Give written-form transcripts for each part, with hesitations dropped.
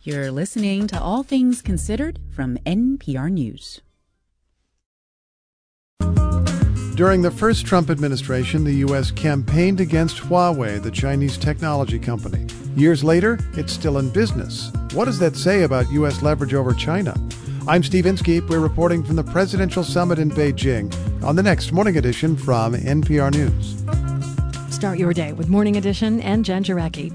You're listening to All Things Considered from NPR News. During the first Trump administration, the U.S. campaigned against Huawei, the Chinese technology company. Years later, it's still in business. What does that say about U.S. leverage over China? I'm Steve Inskeep. We're reporting from the Presidential Summit in Beijing on the next Morning Edition from NPR News. Start your day with Morning Edition and Jen Jarecki.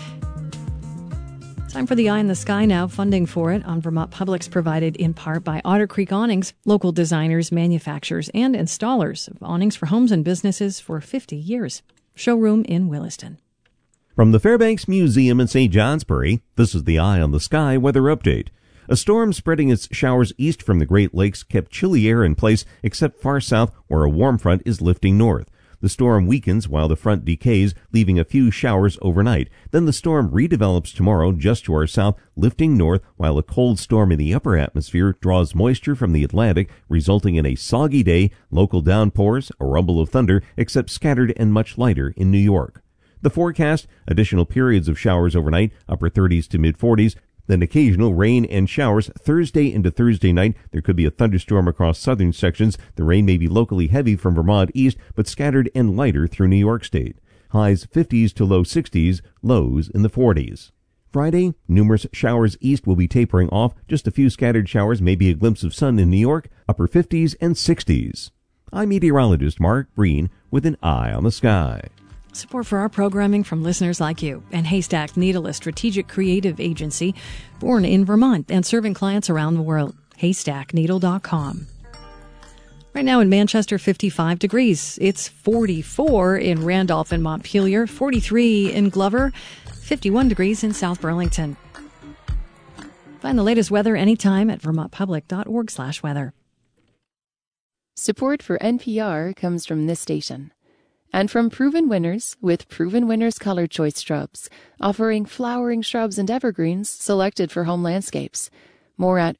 Time for the Eye in the Sky now. Funding for it on Vermont Public's provided in part by Otter Creek Awnings, local designers, manufacturers, and installers of awnings for homes and businesses for 50 years. Showroom in Williston. From the Fairbanks Museum in St. Johnsbury, this is the Eye on the Sky weather update. A storm spreading its showers east from the Great Lakes kept chilly air in place except far south where a warm front is lifting north. The storm weakens while the front decays, leaving a few showers overnight. Then the storm redevelops tomorrow just to our south, lifting north, while a cold storm in the upper atmosphere draws moisture from the Atlantic, resulting in a soggy day, local downpours, a rumble of thunder, except scattered and much lighter in New York. The forecast, additional periods of showers overnight, upper 30s to mid-40s, then occasional rain and showers Thursday into Thursday night. There could be a thunderstorm across southern sections. The rain may be locally heavy from Vermont east, but scattered and lighter through New York State. Highs 50s to low 60s, lows in the 40s. Friday, numerous showers east will be tapering off. Just a few scattered showers, maybe a glimpse of sun in New York, upper 50s and 60s. I'm meteorologist Mark Breen with an Eye on the Sky. Support for our programming from listeners like you and Haystack Needle, a strategic creative agency born in Vermont and serving clients around the world. HaystackNeedle.com. Right now in Manchester, 55 degrees. It's 44 in Randolph and Montpelier, 43 in Glover, 51 degrees in South Burlington. Find the latest weather anytime at vermontpublic.org/weather. Support for NPR comes from this station. And from Proven Winners with Proven Winners Color Choice Shrubs, offering flowering shrubs and evergreens selected for home landscapes. More at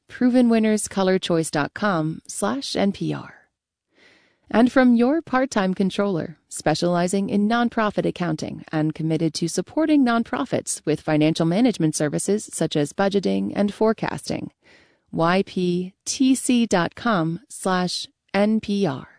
provenwinnerscolorchoice.com/NPR. And from Your Part-Time Controller, specializing in nonprofit accounting and committed to supporting nonprofits with financial management services such as budgeting and forecasting. YPTC.com/NPR.